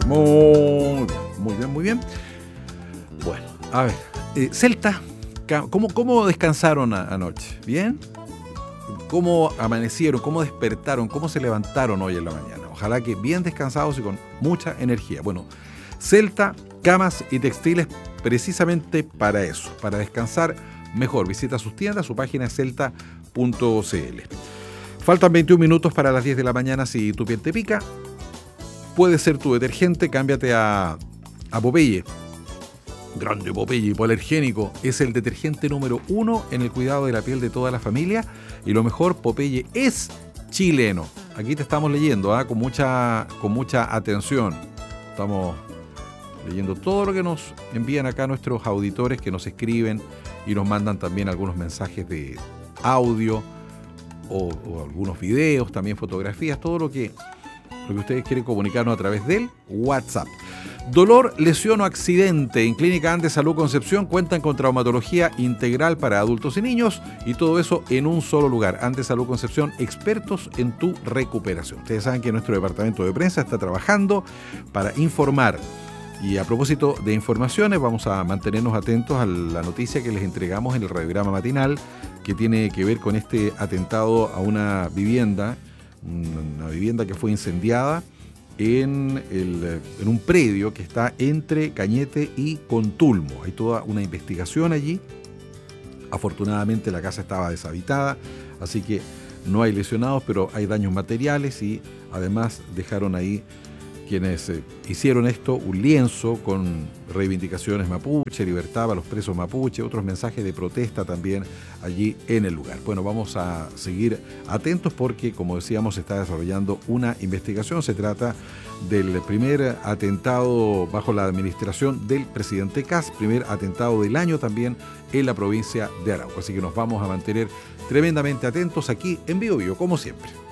Muy bien, muy bien, muy bien. Bueno, a ver, Celta, ¿cómo descansaron anoche? ¿Bien? ¿Cómo amanecieron? ¿Cómo despertaron? ¿Cómo se levantaron hoy en la mañana? Ojalá que bien descansados y con mucha energía. Bueno, Celta, camas y textiles precisamente para eso, para descansar mejor. Visita sus tiendas, su página es celta.cl. Faltan 21 minutos para las 10 de la mañana. Si tu piel te pica, puede ser tu detergente. Cámbiate a Popeye. Grande Popeye, hipoalergénico. Es el detergente número 1 en el cuidado de la piel de toda la familia. Y lo mejor, Popeye es chileno. Aquí te estamos leyendo, con mucha atención. Estamos leyendo todo lo que nos envían acá nuestros auditores, que nos escriben y nos mandan también algunos mensajes de audio o algunos videos, también fotografías, todo lo que ustedes quieren comunicarnos a través del WhatsApp. Dolor, lesión o accidente. En Clínica Andes Salud Concepción cuentan con traumatología integral para adultos y niños, y todo eso en un solo lugar. Andes Salud Concepción, expertos en tu recuperación. Ustedes saben que nuestro departamento de prensa está trabajando para informar. Y a propósito de informaciones, vamos a mantenernos atentos a la noticia que les entregamos en el radiograma matinal, que tiene que ver con este atentado a una vivienda que fue incendiada en un predio que está entre Cañete y Contulmo. Hay toda una investigación allí. Afortunadamente la casa estaba deshabitada, así que no hay lesionados, pero hay daños materiales, y además dejaron ahí quienes hicieron esto un lienzo con reivindicaciones mapuche, libertad para los presos mapuche, otros mensajes de protesta también allí en el lugar. Bueno, vamos a seguir atentos porque, como decíamos, se está desarrollando una investigación. Se trata del primer atentado bajo la administración del presidente Kast, primer atentado del año también en la provincia de Arauco. Así que nos vamos a mantener tremendamente atentos aquí en Bio Bio, como siempre.